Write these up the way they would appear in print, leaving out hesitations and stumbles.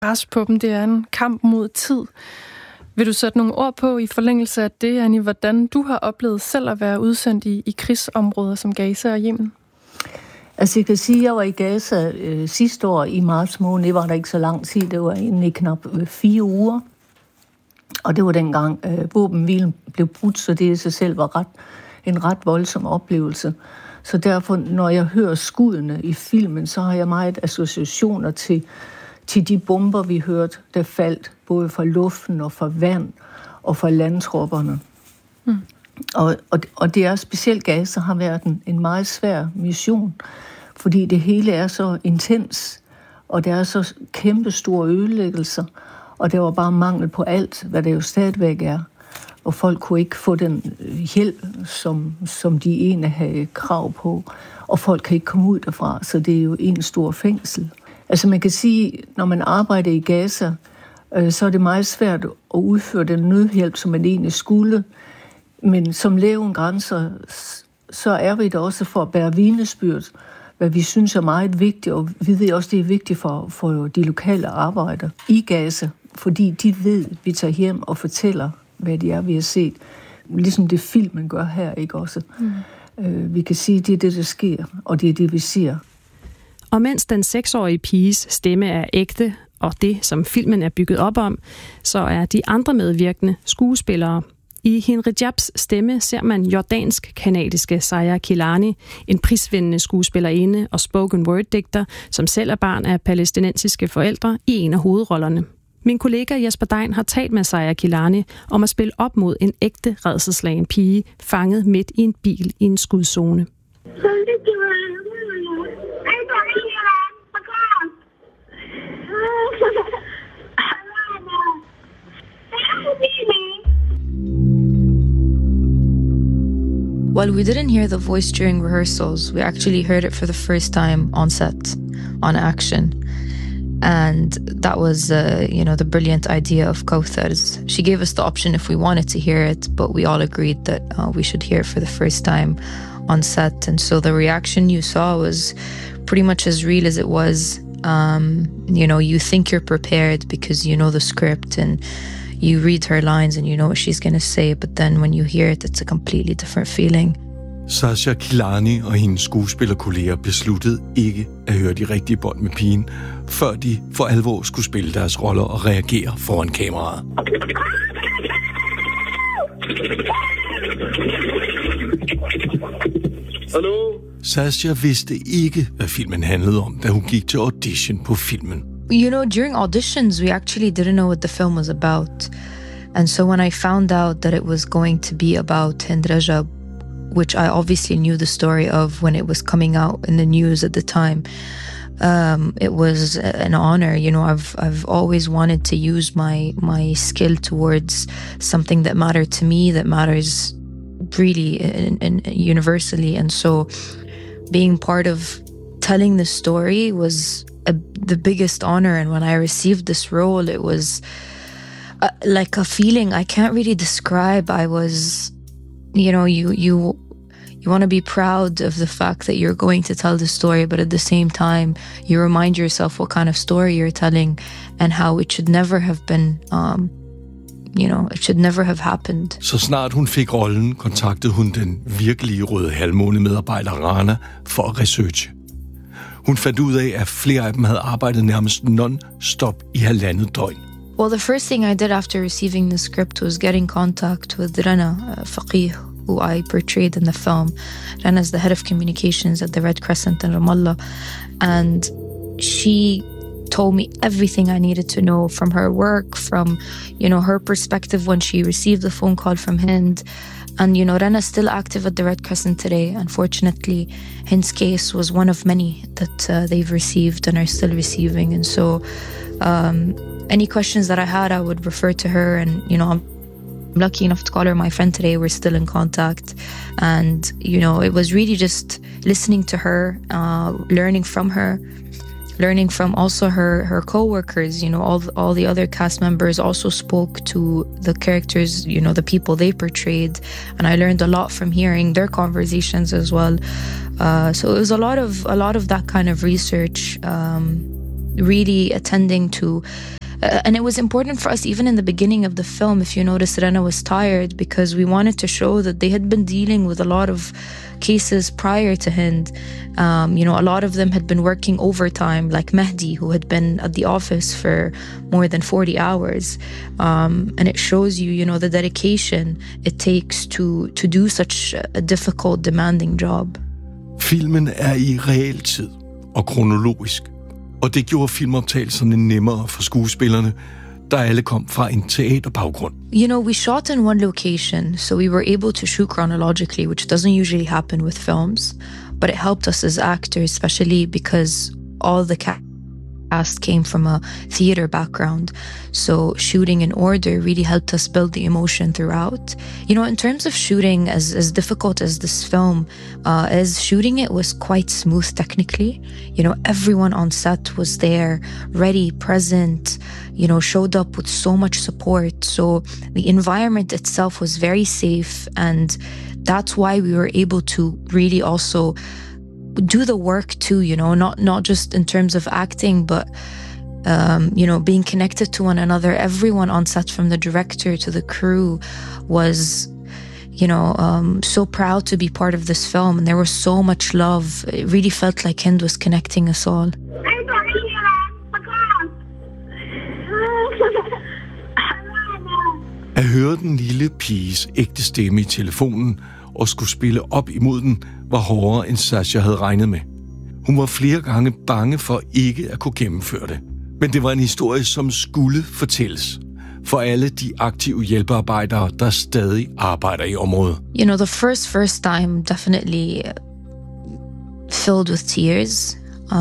pres på dem, det er en kamp mod tid. Vil du sætte nogle ord på i forlængelse af det, Annie, hvordan du har oplevet selv at være udsendt i krigsområder som Gaza og Yemen? Altså jeg kan sige, at jeg var i Gaza sidste år i marts måned. Det var der ikke så lang tid. Det var egentlig knap 4 uger. Og det var dengang våbenhvilen blev brudt, så det i sig selv var en ret voldsom oplevelse. Så derfor, når jeg hører skuddene i filmen, så har jeg meget associationer til de bomber, vi hørte, der faldt, både fra luften og fra vand og fra landtropperne. Og det er specielt Gaza har været en meget svær mission, fordi det hele er så intens, og der er så kæmpe store ødelæggelser, og der var bare mangel på alt, hvad det jo stadigvæk er. Og folk kunne ikke få den hjælp, som de egentlig havde krav på, og folk kan ikke komme ud derfra, så det er jo en stor fængsel. Altså man kan sige, når man arbejder i Gaza, så er det meget svært at udføre den nødhjælp, som man egentlig skulle. Men som Læge uden Grænser, så er vi der også for at bære vidnesbyrd, hvad vi synes er meget vigtigt, og vi ved også, det er vigtigt for de lokale arbejdere i Gaza, fordi de ved, at vi tager hjem og fortæller, hvad det er, vi har set. Ligesom det filmen gør her, ikke også? Vi kan sige, at det er det, der sker, og det er det, vi siger. Og mens den 6-årige piges stemme er ægte, og det, som filmen er bygget op om, så er de andre medvirkende skuespillere. I Hin Rajabs stemme ser man jordansk-kanadiske Saya Kilani, en prisvindende skuespillerinde og spoken word-digter, som selv er barn af palæstinensiske forældre, i en af hovedrollerne. Min kollega Jesper Dein har talt med Saya Kilani om at spille op mod en ægte rædselsslagen pige, fanget midt i en bil i en skudzone. While we didn't hear the voice during rehearsals, we actually heard it for the first time on set, on action. And that was, the brilliant idea of Kawthar's. She gave us the option if we wanted to hear it, but we all agreed that we should hear it for the first time on set. And so the reaction you saw was pretty much as real as it was. You think you're prepared because you know the script and you read her lines and you know what she's going to say, but then when you hear it, it's a completely different feeling. Sasha Kilani og hendes skuespillerkolleger besluttede ikke at høre de rigtige bånd med pigen, før de for alvor skulle spille deres roller og reagere foran kameraet. Hallo? Sasha vidste ikke, hvad filmen handlede om, da hun gik til audition på filmen. During auditions, we actually didn't know what the film was about. And so when I found out that it was going to be about Hind Rajab, which I obviously knew the story of when it was coming out in the news at the time, it was an honor. I've always wanted to use my skill towards something that mattered to me, that matters really and universally. And so being part of telling the story was the biggest honor. And when I received this role, it was like a feeling I can't really describe. I was, you want to be proud of the fact that you're going to tell the story, but at the same time, you remind yourself what kind of story you're telling and how it should never have been, it should never have happened. Så snart hun fik rollen, kontaktede hun den virkelige Røde Halvmåne-medarbejder Rana for at researche. Hun fandt ud af, at flere af dem havde arbejdet nærmest non-stop i 1,5 døgn. Well, the first thing I did after receiving the script was get in contact with Rana Faqih, who I portrayed in the film. Rana's the head of communications at the Red Crescent in Ramallah. And she told me everything I needed to know from her work, from, her perspective when she received the phone call from Hind. And, Rana's still active at the Red Crescent today. Unfortunately, Hind's case was one of many that they've received and are still receiving. And so any questions that I had, I would refer to her. And, I'm lucky enough to call her my friend today. We're still in contact. And, it was really just listening to her, learning from her, learning from also her co-workers. All the other cast members also spoke to the characters, the people they portrayed, and I learned a lot from hearing their conversations as well. So it was a lot of that kind of research really attending to. And it was important for us, even in the beginning of the film, if you notice, Rana was tired because we wanted to show that they had been dealing with a lot of cases prior to Hind. A lot of them had been working overtime, like Mehdi, who had been at the office for more than 40 hours. And it shows you, the dedication it takes to do such a difficult, demanding job. Filmen er i realtid og kronologisk, og det gjorde filmoptagelserne nemmere for skuespillerne, der alle kom fra en teaterbaggrund. We shot in one location, so we were able to shoot chronologically, which doesn't usually happen with films, but it helped us as actors, especially because all the cast came from a theater background. So shooting in order really helped us build the emotion throughout. In terms of shooting, as difficult as this film is, shooting it was quite smooth technically. Everyone on set was there, ready, present, showed up with so much support. So the environment itself was very safe, and that's why we were able to really also do the work too, not just in terms of acting, but being connected to one another. Everyone on set, from the director to the crew, was so proud to be part of this film, and there was so much love. It really felt like Hind was connecting us all. At høre den lille piges ægte stemme i telefonen og skulle spille op imod den, var hårdere end Sasha havde regnet med. Hun var flere gange bange for ikke at kunne gennemføre det. Men det var en historie, som skulle fortælles for alle de aktive hjælpearbejdere, der stadig arbejder i området. The first time definitely filled with tears.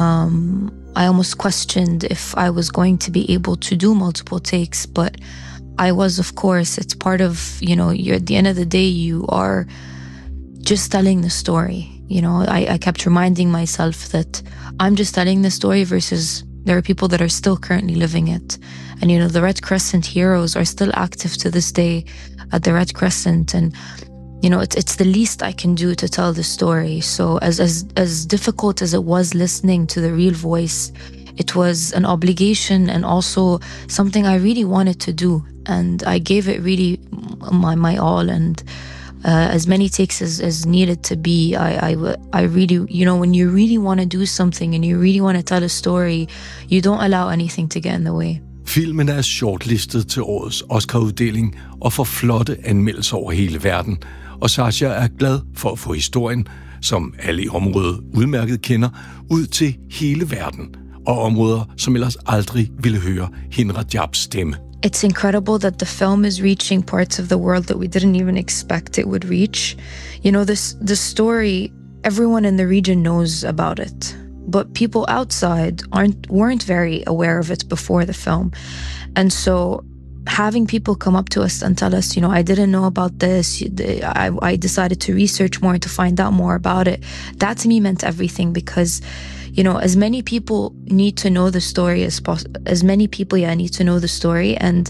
I almost questioned if I was going to be able to do multiple takes, but I was, of course. It's part of, you're at the end of the day, you are just telling the story. I kept reminding myself that I'm just telling the story versus there are people that are still currently living it. And, the Red Crescent heroes are still active to this day at the Red Crescent. And, it's the least I can do to tell the story. So as difficult as it was listening to the real voice, it was an obligation and also something I really wanted to do. And I gave it really my all, and as many takes as needed to be. I really, when you really want to do something and you really want to tell a story, you don't allow anything to get in the way. Filmen er shortlistet til årets Oscar-uddeling og får flotte anmeldelser over hele verden. Og Sasha er glad for at få historien, som alle i området udmærket kender, ud til hele verden. Og områder, som ellers aldrig ville høre Hind Rajabs stemme. It's incredible that the film is reaching parts of the world that we didn't even expect it would reach. This story, everyone in the region knows about it, but people outside weren't very aware of it before the film. And so having people come up to us and tell us, I didn't know about this, I decided to research more to find out more about it, that to me meant everything, because as many people need to know the story as many people need to know the story. And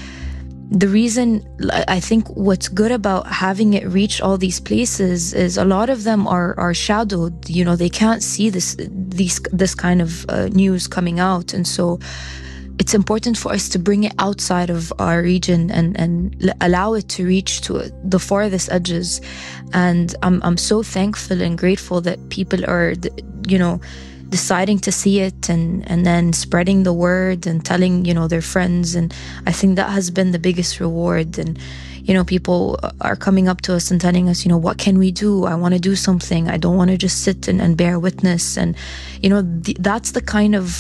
the reason, I think what's good about having it reach all these places is a lot of them are shadowed. They can't see this kind of news coming out. And so it's important for us to bring it outside of our region and allow it to reach to the farthest edges. And I'm so thankful and grateful that people are, deciding to see it and then spreading the word and telling, their friends. And I think that has been the biggest reward. And, people are coming up to us and telling us, what can we do? I want to do something. I don't want to just sit and bear witness. And, that's the kind of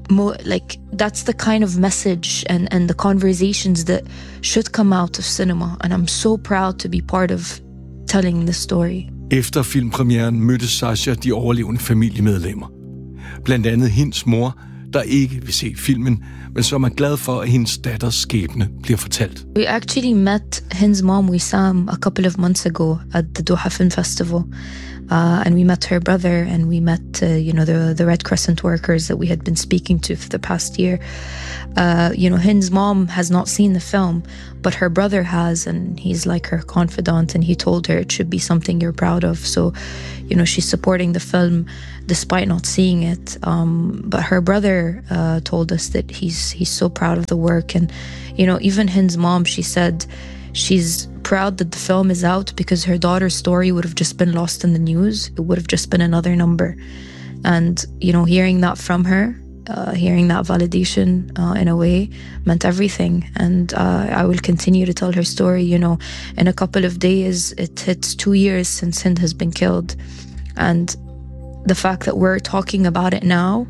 that's the kind of message and the conversations that should come out of cinema. And I'm so proud to be part of telling the story. Efter filmpremieren mødte Sasha de overlevende familiemedlemmer. Blandt andet hendes mor, der ikke vil se filmen, men som er glad for, at hendes datters skæbne bliver fortalt. We actually met Hind's mom, Wissam, a couple of months ago at the Doha Film Festival. And we met her brother, and we met, the Red Crescent workers that we had been speaking to for the past year. Hind's mom has not seen the film, but her brother has, and he's like her confidant, and he told her it should be something you're proud of. So, she's supporting the film despite not seeing it. But her brother told us that he's so proud of the work. And, even Hind's mom, she said she's proud that the film is out because her daughter's story would have just been lost in the news. It would have just been another number. And, hearing that from her, hearing that validation in a way meant everything. And I will continue to tell her story. In a couple of days, it hits 2 years since Hind has been killed. And the fact that we're talking about it now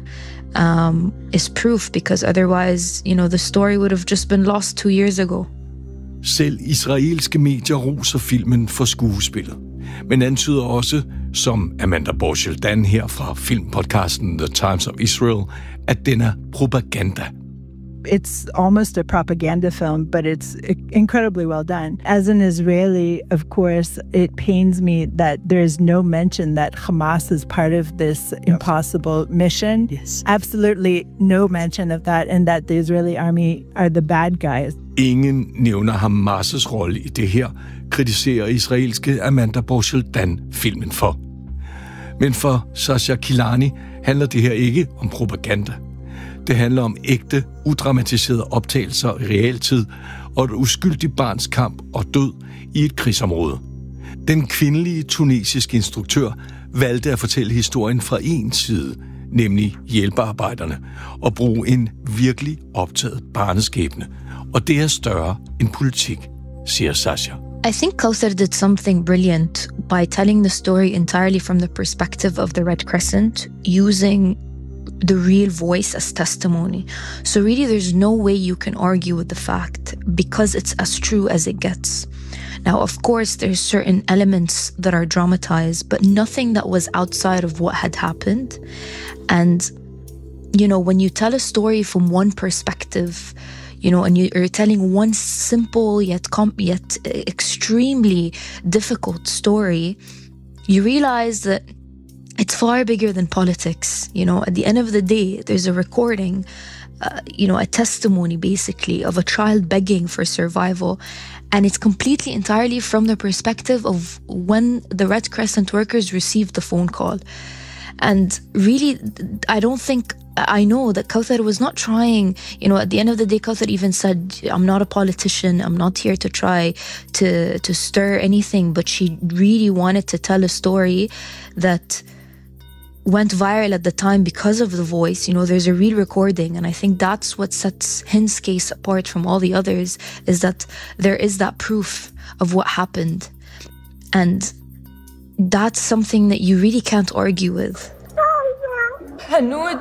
is proof, because otherwise, the story would have just been lost 2 years ago. Selv israelske medier roser filmen for skuespillet, men antyder også, som Amanda Borschel-Dan her fra filmpodcasten The Times of Israel, at den er propaganda. It's almost a propaganda film, but it's incredibly well done. As an Israeli, of course, it pains me that there is no mention that Hamas is part of this impossible mission. Yes. Absolutely no mention of that, and that the Israeli army are the bad guys. Ingen nævner Hamas' rolle i det her, kritiserer israelske Amanda Borschel-Dan filmen for. Men for Sasha Kilani handler det her ikke om propaganda. Det handler om ægte, udramatiserede optagelser i realtid og et uskyldigt barns kamp og død i et krigsområde. Den kvindelige tunesiske instruktør valgte at fortælle historien fra en side, nemlig hjælpearbejderne, og bruge en virkelig optaget barneskæbne. Og det er større end politik, siger Sasha. I think Kauthar did something brilliant by telling the story entirely from the perspective of the Red Crescent, using the real voice as testimony. So really there's no way you can argue with the fact, because it's as true as it gets. Now, of course, there's certain elements that are dramatized, but nothing that was outside of what had happened. And, when you tell a story from one perspective, and you're telling one simple yet extremely difficult story, you realize that it's far bigger than politics. At the end of the day, there's a recording, a testimony basically of a child begging for survival. And it's completely entirely from the perspective of when the Red Crescent workers received the phone call. And really, I know that Kauthar was not trying, at the end of the day, Kauthar even said, I'm not a politician, I'm not here to try to stir anything, but she really wanted to tell a story that went viral at the time because of the voice. There's a real recording, and I think that's what sets Hind's case apart from all the others, is that there is that proof of what happened. And that's something that you really can't argue with. Hanoud!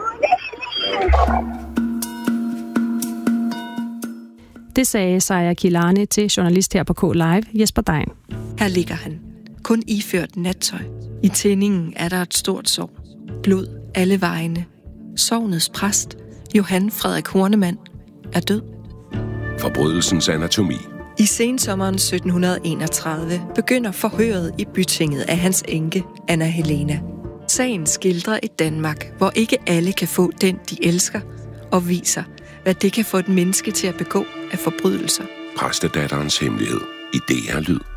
Det sagde Sasha Kilani til journalist her på K-Live, Jesper Dein. Her ligger han, kun iført nattøj. I tændingen er der et stort sår. Blod alle vegne. Sognets præst, Johan Frederik Hornemann, er død. Forbrydelsens anatomi. I sensommeren 1731 begynder forhøret i bytinget af hans enke, Anna Helena. Sagen skildrer et Danmark, hvor ikke alle kan få den, de elsker, og viser, hvad det kan få et menneske til at begå af forbrydelser. Præstedatterens hemmelighed i DR Lyd.